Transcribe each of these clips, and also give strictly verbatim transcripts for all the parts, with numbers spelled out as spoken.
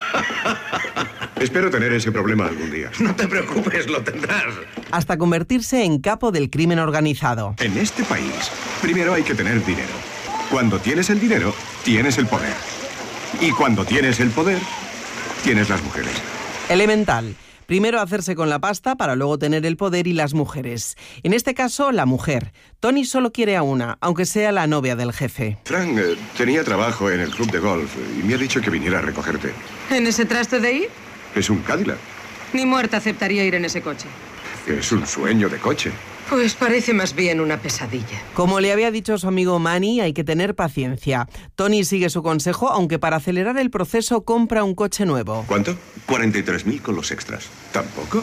Espero tener ese problema algún día. No te preocupes, lo tendrás. Hasta convertirse en capo del crimen organizado. En este país, primero hay que tener dinero. Cuando tienes el dinero, tienes el poder. Y cuando tienes el poder, tienes las mujeres. Elemental. Primero hacerse con la pasta para luego tener el poder y las mujeres. En este caso, la mujer. Tony solo quiere a una, aunque sea la novia del jefe. Frank eh, tenía trabajo en el club de golf y me ha dicho que viniera a recogerte. ¿En ese traste de ir? Es un Cadillac. Ni muerta aceptaría ir en ese coche. Es un sueño de coche. Pues parece más bien una pesadilla. Como le había dicho su amigo Manny, hay que tener paciencia. Tony sigue su consejo, aunque para acelerar el proceso compra un coche nuevo. ¿Cuánto? cuarenta y tres mil con los extras. ¿Tampoco?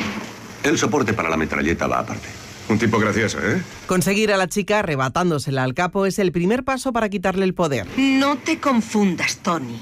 El soporte para la metralleta va aparte. Un tipo gracioso, ¿eh? Conseguir a la chica arrebatándosela al capo es el primer paso para quitarle el poder. No te confundas, Tony.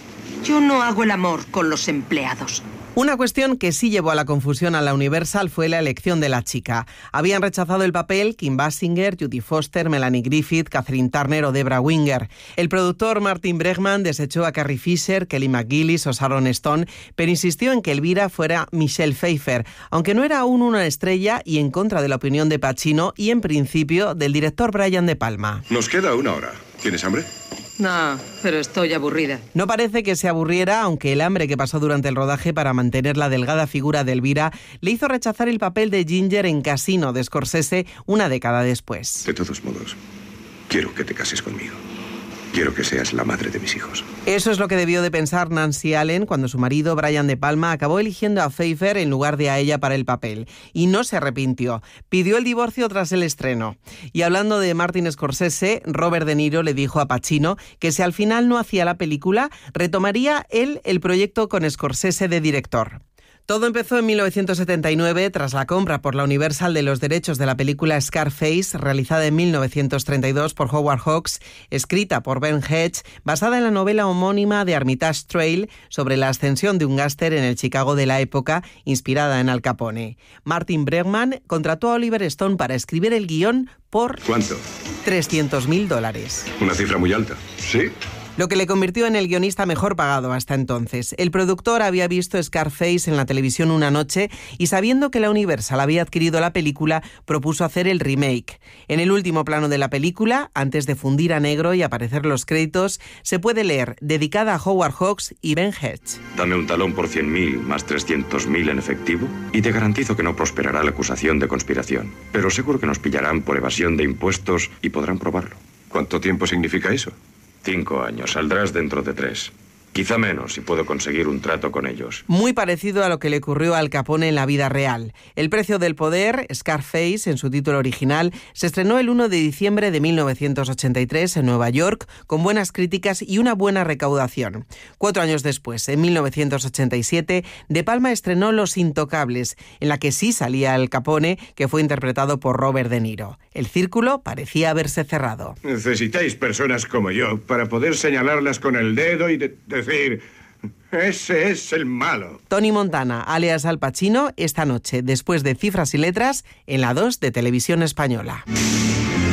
Yo no hago el amor con los empleados. Una cuestión que sí llevó a la confusión a la Universal fue la elección de la chica. Habían rechazado el papel Kim Basinger, Judy Foster, Melanie Griffith, Catherine Turner o Debra Winger. El productor Martin Bregman desechó a Carrie Fisher, Kelly McGillis o Sharon Stone, pero insistió en que Elvira fuera Michelle Pfeiffer, aunque no era aún una estrella y en contra de la opinión de Pacino y, en principio, del director Brian De Palma. Nos queda una hora. ¿Tienes hambre? No, pero estoy aburrida. No parece que se aburriera, aunque el hambre que pasó durante el rodaje para mantener la delgada figura de Elvira le hizo rechazar el papel de Ginger en Casino de Scorsese una década después. De todos modos, quiero que te cases conmigo. Quiero que seas la madre de mis hijos. Eso es lo que debió de pensar Nancy Allen cuando su marido, Brian De Palma, acabó eligiendo a Pfeiffer en lugar de a ella para el papel. Y no se arrepintió. Pidió el divorcio tras el estreno. Y hablando de Martin Scorsese, Robert De Niro le dijo a Pacino que si al final no hacía la película, retomaría él el proyecto con Scorsese de director. Todo empezó en mil novecientos setenta y nueve tras la compra por la Universal de los derechos de la película Scarface, realizada en mil novecientos treinta y dos por Howard Hawks, escrita por Ben Hedge, basada en la novela homónima de Armitage Trail sobre la ascensión de un gángster en el Chicago de la época, inspirada en Al Capone. Martin Bregman contrató a Oliver Stone para escribir el guión por... ¿Cuánto? trescientos mil dólares. Una cifra muy alta. ¿Sí? Lo que le convirtió en el guionista mejor pagado hasta entonces. El productor había visto Scarface en la televisión una noche y, sabiendo que la Universal había adquirido la película, propuso hacer el remake. En el último plano de la película, antes de fundir a negro y aparecer los créditos, se puede leer, dedicada a Howard Hawks y Ben Hedge. Dame un talón por cien mil más trescientos mil en efectivo y te garantizo que no prosperará la acusación de conspiración. Pero seguro que nos pillarán por evasión de impuestos y podrán probarlo. ¿Cuánto tiempo significa eso? Cinco años. Saldrás dentro de tres. Quizá menos si puedo conseguir un trato con ellos. Muy parecido a lo que le ocurrió a Al Capone en la vida real. El precio del poder, Scarface, en su título original, se estrenó el uno de diciembre de mil novecientos ochenta y tres en Nueva York, con buenas críticas y una buena recaudación. Cuatro años después, en mil novecientos ochenta y siete, De Palma estrenó Los Intocables, en la que sí salía Al Capone, que fue interpretado por Robert De Niro. El círculo parecía haberse cerrado. Necesitáis personas como yo para poder señalarlas con el dedo y de decir, ese es el malo. Tony Montana, alias Al Pacino, esta noche, después de Cifras y Letras, en la dos de Televisión Española.